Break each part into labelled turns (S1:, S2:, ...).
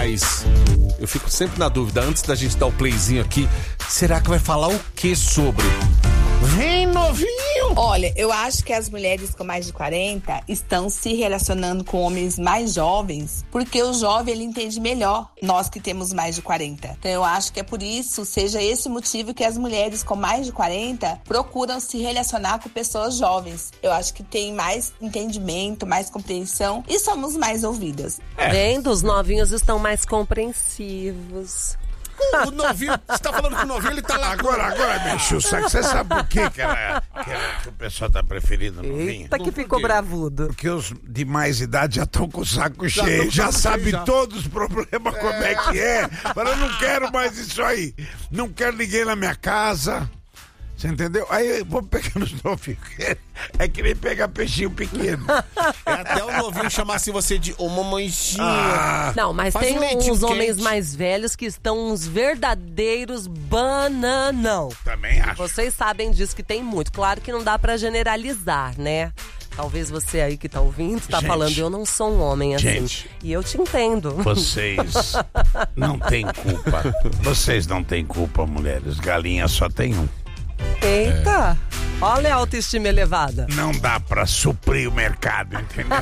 S1: mas eu fico sempre na dúvida, antes da gente dar o playzinho aqui, será que vai falar o que sobre? Vem, novinho!
S2: Olha, eu acho que as mulheres com mais de 40 estão se relacionando com homens mais jovens, porque o jovem, ele entende melhor nós que temos mais de 40. Então eu acho que é por isso, seja esse o motivo que as mulheres com mais de 40 procuram se relacionar com pessoas jovens. Eu acho que tem mais entendimento, mais compreensão e somos mais ouvidas.
S3: Vendo, os novinhos estão mais compreensivos.
S1: O novinho, você tá falando que o novinho, ele tá lá.
S4: Agora, bicho, você sabe por quê que o pessoal tá preferindo o novinho?
S3: Eita, que ficou bravudo.
S4: Porque os de mais idade já estão com o saco cheio, já sabe todos os problemas, como é que é. Mas eu não quero mais isso aí. Não quero ninguém na minha casa. Você entendeu? Aí eu vou pegando os novinhos. É que nem pegar peixinho pequeno.
S1: É até o novinho chamasse você de ô mamãezinha.
S3: Não, mas
S1: Faz
S3: tem
S1: um leitinho
S3: uns homens
S1: quente.
S3: mais velhos que estão uns verdadeiros bananão.
S4: Também acho.
S3: Vocês sabem disso, que tem muito. Claro que não dá pra generalizar, né? Talvez você aí que tá ouvindo, tá
S4: Gente.
S3: falando, eu não sou um homem assim.
S4: Gente.
S3: E eu te entendo.
S4: Vocês não têm culpa. Vocês não têm culpa, mulheres. Galinha só tem um.
S3: Eita! Olha a autoestima elevada.
S4: Não dá pra suprir o mercado, entendeu?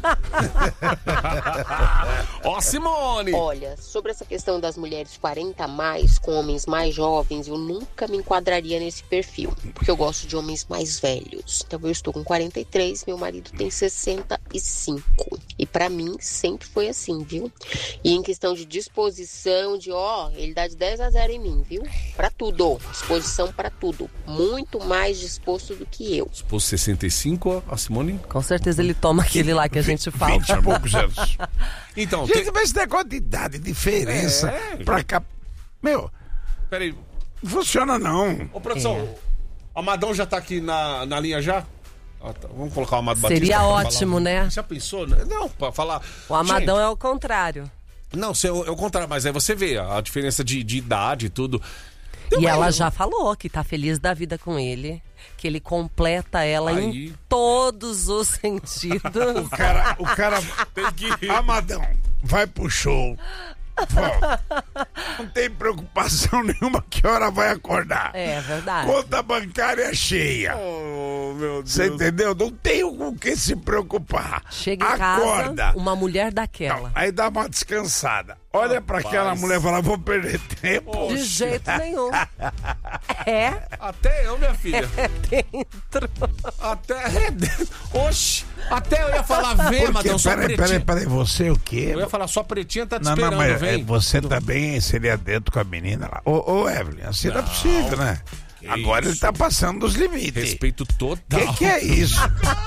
S1: Ó, Simone!
S5: Olha, sobre essa questão das mulheres 40 a mais com homens mais jovens, eu nunca me enquadraria nesse perfil, porque eu gosto de homens mais velhos. Então eu estou com 43, meu marido tem 65. E pra mim sempre foi assim, viu? E em questão de disposição, ele dá de 10-0 em mim, viu? Pra tudo, disposição pra tudo. Muito mais disposto do que eu.
S1: Supôs 65, a Simone?
S3: Com certeza ele toma aquele lá que a gente fala.
S4: 20 e poucos anos.
S1: Então,
S4: Gente, mas esse negócio de idade, diferença pra cá. Meu,
S1: peraí.
S4: não funciona não.
S1: Ô, produção, o Amadão já tá aqui na linha já? Tá. Vamos colocar o Amado Batista.
S3: Seria
S1: pra
S3: ótimo,
S1: falar.
S3: né?
S1: Já pensou? Não, pra falar...
S3: O Amadão
S1: Gente,
S3: é o contrário.
S1: Não, é o contrário, mas aí você vê a diferença de idade e tudo.
S3: E ela já falou que tá feliz da vida com ele, que ele completa ela
S1: Aí.
S3: em todos os sentidos.
S4: O cara
S1: Tem que...
S4: Amadão, vai pro show. Volta. Não tem preocupação nenhuma que hora vai acordar.
S3: É verdade.
S4: Conta bancária cheia.
S1: Oh, meu Deus.
S4: Você entendeu? Não tem com o que se preocupar.
S3: Chega em
S4: Acorda.
S3: casa, uma mulher daquela.
S4: Aí dá uma descansada. Olha pra aquela mulher e fala, vou perder tempo.
S3: De jeito nenhum. É
S1: Até eu, minha filha.
S3: dentro.
S1: Até dentro. Oxi. Até eu ia falar, vem,
S4: Porque,
S1: Amadão, só pretinha.
S4: peraí, você o quê?
S1: Eu ia falar, só pretinha tá te
S4: Não,
S1: esperando,
S4: mas
S1: vem.
S4: você também seria dentro com a menina lá. Ô, Evelyn, assim não é possível, né? Agora
S1: isso.
S4: ele tá passando dos limites.
S1: Respeito total.
S4: Que é isso?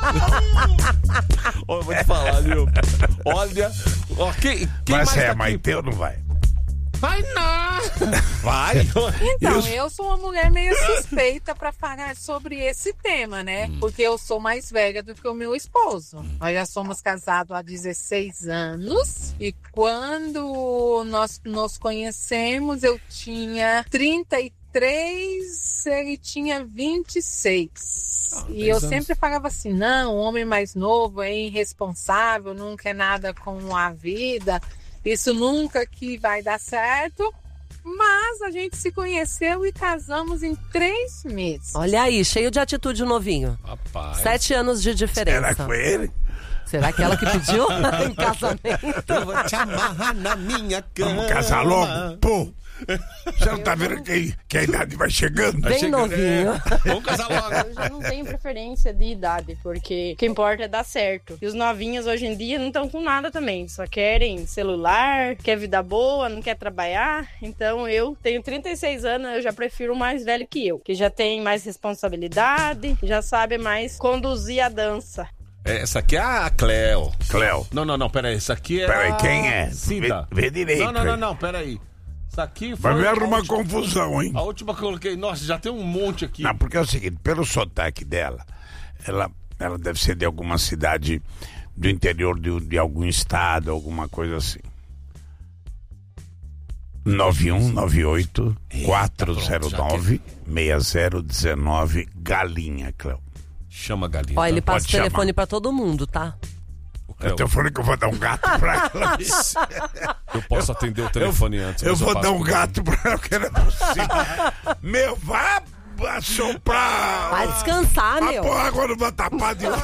S1: Ó, eu vou te falar, viu? Olha, ó, quem
S4: Vai
S1: mais
S4: sair
S1: tá
S4: a mãe
S1: aqui?
S4: teu ou não vai?
S1: Vai não! Vai!
S6: Então, eu sou uma mulher meio suspeita pra falar sobre esse tema, né? Porque eu sou mais velha do que o meu esposo. Nós já somos casados há 16 anos. E quando nós nos conhecemos, eu tinha 33, ele tinha 26. E eu sempre falava assim, não, o homem mais novo é irresponsável, não quer nada com a vida. Isso nunca que vai dar certo, mas a gente se conheceu e casamos em 3 meses.
S3: Olha aí, cheio de atitude o novinho.
S1: Rapaz.
S3: 7 anos de diferença.
S4: Era com ele?
S3: Será que ela que pediu em casamento?
S1: Eu vou te amarrar na minha cama.
S4: Vamos casar logo? Pô! Você não tá vendo que a idade vai chegando?
S3: Bem novinho.
S1: Vamos casar logo.
S7: Eu já não tenho preferência de idade, porque o que importa é dar certo. E os novinhos hoje em dia não estão com nada também. Só querem celular, quer vida boa, não quer trabalhar. Então eu tenho 36 anos, eu já prefiro o mais velho que eu. Que já tem mais responsabilidade, já sabe mais conduzir a dança.
S1: Essa aqui é a Cleo.
S4: Cleo.
S1: Não, peraí. Essa aqui é
S4: Peraí,
S1: a
S4: quem é?
S1: Cida.
S4: Vê direito.
S1: Não, peraí. Essa aqui foi...
S4: Vai me
S1: a
S4: arrumar
S1: última-
S4: confusão, hein?
S1: A última que eu coloquei... Nossa, já tem um monte aqui.
S4: Não, porque é o seguinte, pelo sotaque dela, ela deve ser de alguma cidade do interior de algum estado, alguma coisa assim. 9198-409-6019, Galinha, Cleo.
S1: Chama a galinha.
S3: Ó, ele
S1: tá?
S3: passa o
S4: Pode
S3: telefone
S4: chamar.
S3: pra todo mundo, tá?
S1: O
S4: Eu
S1: Cleo.
S4: tô falando que eu vou dar um gato pra ela.
S1: Eu posso atender o telefone antes.
S4: Eu
S1: mas
S4: vou
S1: passo
S4: dar um
S1: por
S4: gato pra ela, que não é possível. Meu, vá assoprar.
S3: Vai descansar, meu.
S4: Pôr água numa tapada de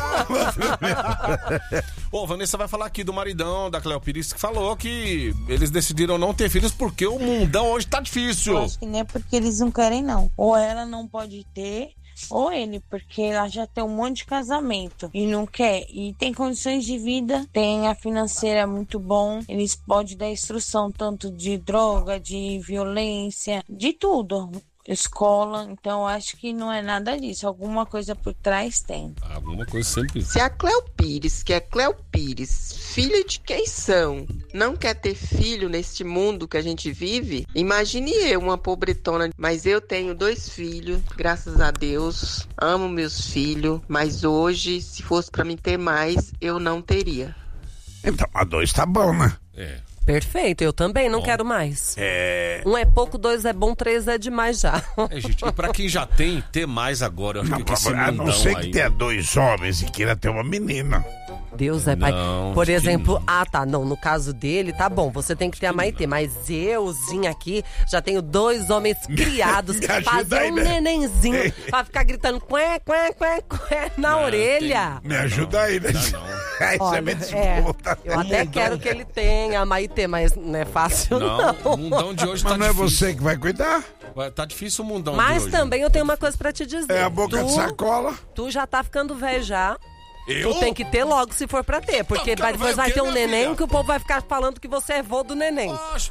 S1: Ô, Vanessa vai falar aqui do maridão da Cléo Pires, que falou que eles decidiram não ter filhos porque o mundão hoje tá difícil.
S8: Eu acho que não é porque eles não querem, não. Ou ela não pode ter, ou ele, porque ela já tem um monte de casamento e não quer. E tem condições de vida, tem a financeira muito bom. Eles podem dar instrução tanto de droga, de violência, de tudo. Escola, então acho que não é nada disso. Alguma coisa por trás tem.
S1: Alguma coisa sempre.
S9: Se a Cléo Pires, que é Cléo Pires, filha de quem são, não quer ter filho neste mundo que a gente vive, imagine eu, uma pobretona. Mas eu tenho 2 filhos, graças a Deus, amo meus filhos, mas hoje, se fosse pra mim ter mais, eu não teria.
S4: Então, a 2 tá bom, né?
S1: É.
S3: Perfeito, eu também não quero mais. 1 é pouco, 2 é bom, 3 é demais já.
S1: Gente, e pra quem já tem, ter mais agora, eu acho que esse
S4: a não
S1: mundão
S4: ser que
S1: aí...
S4: tenha 2 homens e queira ter uma menina.
S3: Deus é pai.
S1: Não,
S3: Por
S1: que
S3: exemplo,
S1: não.
S3: tá, não, no caso dele, tá bom, você tem que ter a Maitê, mas euzinho aqui já tenho 2 homens criados,
S4: Me ajuda
S3: fazer
S4: aí,
S3: um
S4: né?
S3: nenenzinho pra ficar gritando qué, qué, qué, qué na orelha.
S4: Me ajuda aí, né? Aí você
S3: Olha,
S4: me desmonta.
S3: eu até quero que ele tenha a Maitê, mas não é fácil não.
S1: Não, o mundão de hoje
S4: Mas
S1: tá
S4: não é
S1: difícil.
S4: você que vai cuidar?
S1: Tá difícil o mundão
S3: Mas
S1: de hoje.
S3: também eu tenho uma coisa pra te dizer.
S4: É a boca de sacola.
S3: Tu já tá ficando velho já.
S1: Eu?
S3: Tu tem que ter logo se for pra ter. Porque
S1: Não, cara,
S3: depois
S1: vai
S3: vai
S1: o quê,
S3: ter um
S1: minha
S3: neném
S1: filha?
S3: que o povo vai ficar falando que você é vô do neném.
S1: Poxa,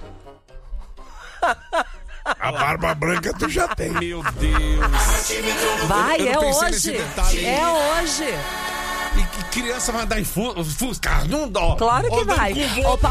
S4: A barba branca tu já tem.
S1: meu Deus.
S3: Vai,
S1: eu não
S3: é
S1: pensei nesse
S3: hoje.
S1: detalhe aí.
S3: É hoje.
S1: E que criança vai andar em fusca? Não dó.
S3: Claro que
S1: Andando
S3: vai.
S1: com vô.
S3: Ô,